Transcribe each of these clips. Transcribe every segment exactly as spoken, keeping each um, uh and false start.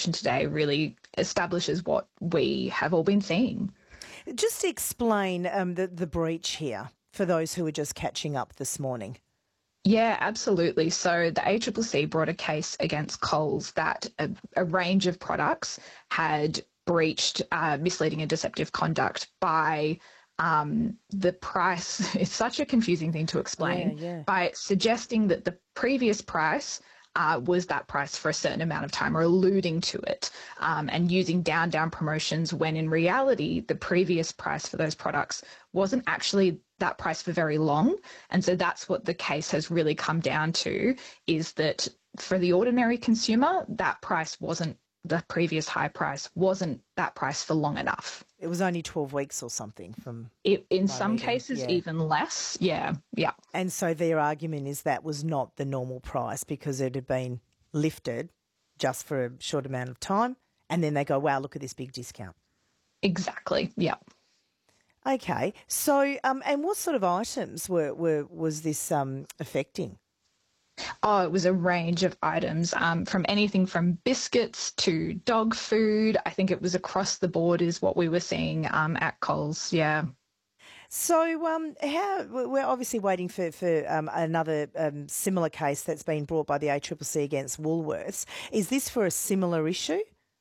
mentioned today really establishes what we have all been seeing. Just explain um, the, the breach here for those who are just catching up this morning. Yeah, absolutely. So the A C C C brought a case against Coles that a, a range of products had breached uh, misleading and deceptive conduct by um, the price. It's such a confusing thing to explain. Yeah, yeah. By suggesting that the previous price uh, was that price for a certain amount of time, or alluding to it, um, and using down down promotions when in reality the previous price for those products wasn't actually that price for very long. And so that's what the case has really come down to, is that for the ordinary consumer, that price wasn't, the previous high price wasn't that price for long enough. It was only twelve weeks or something from... It, in some reading. cases, yeah. even less. Yeah, yeah. And so their argument is that was not the normal price because it had been lifted just for a short amount of time. And then they go, wow, look at this big discount. Exactly, yeah. Okay, so um, and what sort of items were, were was this um, affecting? Oh, it was a range of items, um, from anything from biscuits to dog food. I think it was across the board is what we were seeing um, at Coles, yeah. So um, how we're obviously waiting for, for um, another um, similar case that's been brought by the A C C C against Woolworths. Is this for a similar issue?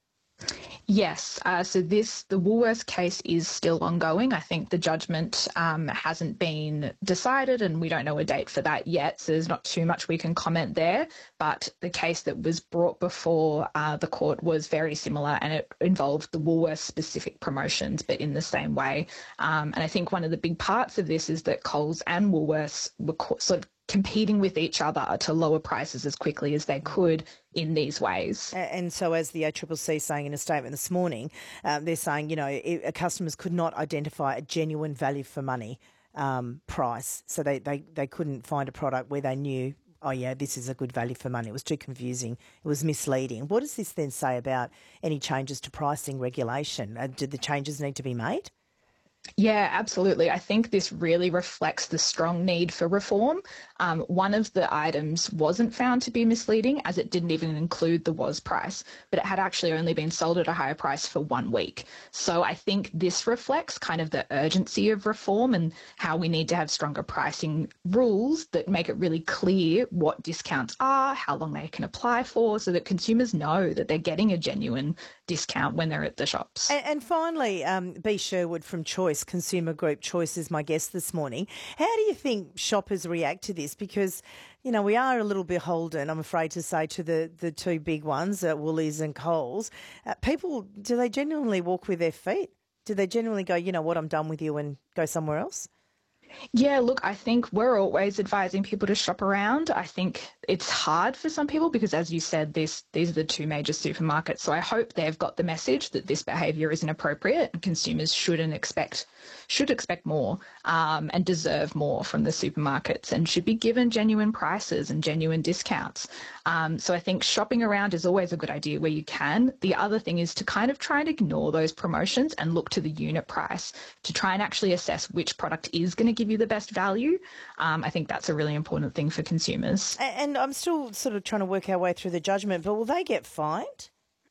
Yes. Uh, so this, the Woolworths case is still ongoing. I think the judgment um, hasn't been decided and we don't know a date for that yet. So there's not too much we can comment there. But the case that was brought before uh, the court was very similar, and it involved the Woolworths specific promotions, but in the same way. Um, and I think one of the big parts of this is that Coles and Woolworths were co- sort of competing with each other to lower prices as quickly as they could in these ways. And so as the A C C C is saying in a statement this morning, um, they're saying, you know, it, customers could not identify a genuine value for money um, price. So they, they, they couldn't find a product where they knew, oh, yeah, this is a good value for money. It was too confusing. It was misleading. What does this then say about any changes to pricing regulation? Uh, do the changes need to be made? Yeah, absolutely. I think this really reflects the strong need for reform. Um, one of the items wasn't found to be misleading, as it didn't even include the was price, but it had actually only been sold at a higher price for one week. So I think this reflects kind of the urgency of reform and how we need to have stronger pricing rules that make it really clear what discounts are, how long they can apply for, so that consumers know that they're getting a genuine discount when they're at the shops. And, and finally, um, B. Sherwood from Choice, Consumer Group Choice, is my guest this morning. How do you think shoppers react to this? Because, you know, we are a little beholden, I'm afraid to say, to the, the two big ones, uh, Woolies and Coles. Uh, people, do they genuinely walk with their feet? Do they genuinely go, you know what, I'm done with you, and go somewhere else? Yeah, look, I think we're always advising people to shop around. I think it's hard for some people because, as you said, this, these are the two major supermarkets. So I hope they've got the message that this behaviour isn't appropriate and consumers shouldn't expect, should expect more um, and deserve more from the supermarkets and should be given genuine prices and genuine discounts. Um, so I think shopping around is always a good idea where you can. The other thing is to kind of try and ignore those promotions and look to the unit price to try and actually assess which product is going to give you the best value. Um, I think that's a really important thing for consumers. And I'm still sort of trying to work our way through the judgment, but will they get fined?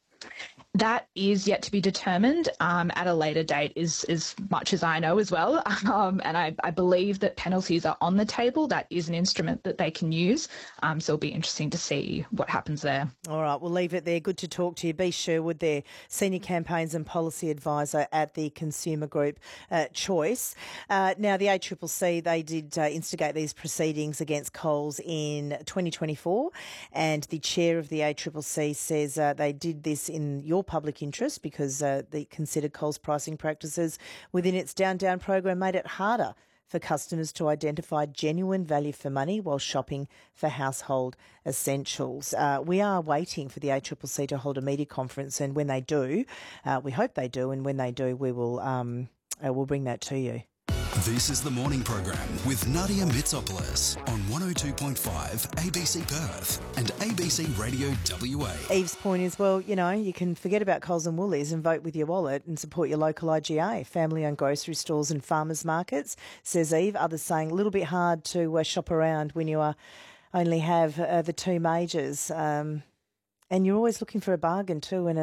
That is yet to be determined um, at a later date, is as much as I know as well. Um, and I, I believe that penalties are on the table. That is an instrument that they can use. Um, so it'll be interesting to see what happens there. All right, we'll leave it there. Good to talk to you. B. Sherwood there, Senior Campaigns and Policy Advisor at the Consumer Group uh, Choice. Uh, now, the A C C C, they did uh, instigate these proceedings against Coles in twenty twenty-four, and the chair of the A C C C says uh, they did this in your public interest because uh, they considered Coles pricing practices within its Down Down program made it harder for customers to identify genuine value for money while shopping for household essentials. Uh, we are waiting for the A C C C to hold a media conference, and when they do, uh, we hope they do, and when they do, we will um, uh, we'll bring that to you. This is the morning program with Nadia Mitsopoulos on one oh two point five A B C Perth and A B C Radio W A. Eve's point is, well, you know, you can forget about Coles and Woolies and vote with your wallet and support your local I G A, family-owned grocery stores and farmers markets, says Eve. Others saying a little bit hard to uh, shop around when you are only have uh, the two majors. Um, and you're always looking for a bargain too, and